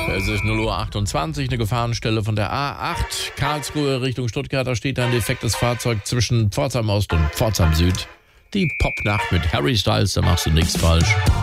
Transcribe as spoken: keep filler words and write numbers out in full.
Es ist null Uhr achtundzwanzig, eine Gefahrenstelle von der A acht, Karlsruhe Richtung Stuttgart. Da steht ein defektes Fahrzeug zwischen Pforzheim Ost und Pforzheim Süd. Die Popnacht mit Harry Styles, da machst du nichts falsch.